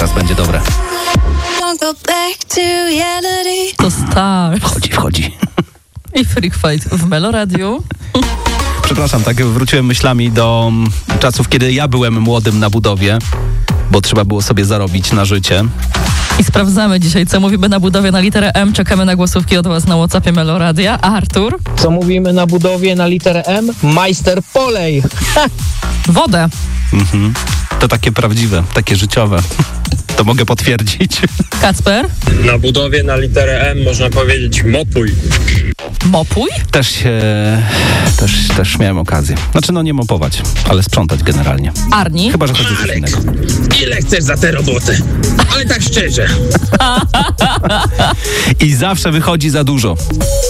teraz będzie dobre. To Stars. Wchodzi. I Freak Fight w Melo Radio. Przepraszam, tak wróciłem myślami do czasów, kiedy ja byłem młodym na budowie, bo trzeba było sobie zarobić na życie. I sprawdzamy dzisiaj, co mówimy na budowie na literę M. Czekamy na głosówki od was na WhatsAppie Melo Radia. A Artur? Co mówimy na budowie na literę M? Majster polej. Wodę. To takie prawdziwe, takie życiowe. To mogę potwierdzić. Kacper? Na budowie na literę M można powiedzieć mopuj. Mopuj? Też miałem okazję. Znaczy, nie mopować, ale sprzątać generalnie. Arni? Chyba że chodzi o coś innego. Ile chcesz za tę robotę? Ale tak szczerze. I zawsze wychodzi za dużo.